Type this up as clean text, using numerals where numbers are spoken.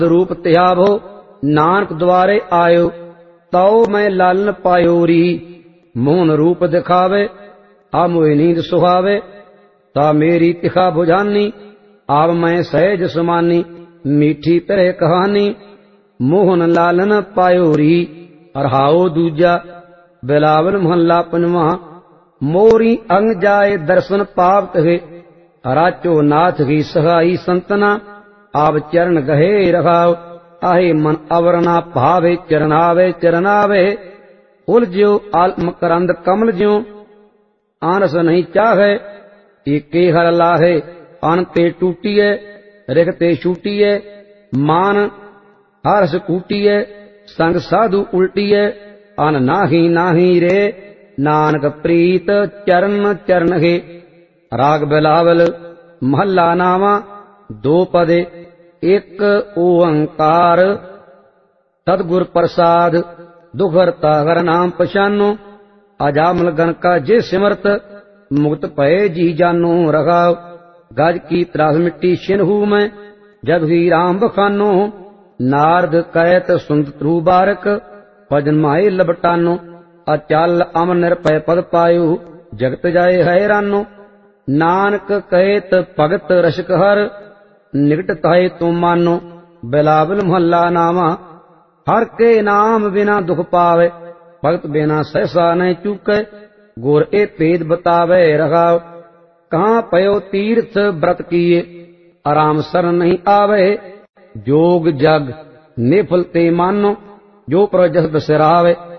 रूप त्यावो नानक द्वारे आयो, तौ मैं लालन पायोरी। मोहन रूप दिखावे आ मोहि नींद सुहावे, ता मेरी तिखा बुझानी आव मैं सहज समानी। मीठी तरह कहानी मोहन लालन पायोरी। रहाओ दूजा बिलावल महला पंजवा। मोरी अंग जाए दर्शन पावत है, राचो नाथ की सहाई संतना। आव चरण गहे रखाओ, आहे मन अवरना भावे। चरनावे चरनावे उलझ्यो आत्म करंद कमल ज्यो। आनस नहीं चाहे एके हर लाहे, अनते टूटिए रिगते छूटिए। मान हर्ष कूटिए संग साधु उल्टिए। अन नाही नाही रे नानक प्रीत चरण चरण है। राग बिलावल महला नावा दो पदे। एक ओंकार सतगुर प्रसाद, दुखहरता हर नाम पछानो। अजामल गण का जे सिमरत, मुक्त भय जी जानो। रखाओ गज की त्रास मिट्टी छिनहू में, जब ही राम बखानो। नारद कैत सुंदत रू बारक, भजन माए लबटानो। अचल अमर निरभय पद पायो, जगत जाए हैरानो। नानक कहत भगत रसिक हर, निकट ताए तुम मानो। बिलावल महला नामा हर के नाम बिना दुख पावे, भगत बिना सहसा नहीं चूके। गुर ए भेद बतावे रखाओ, कहाँ पयो तीर्थ व्रत किए, आराम शरण नहीं आवे। जोग जग निफल ते मानो, जो पर जस बिसरावे।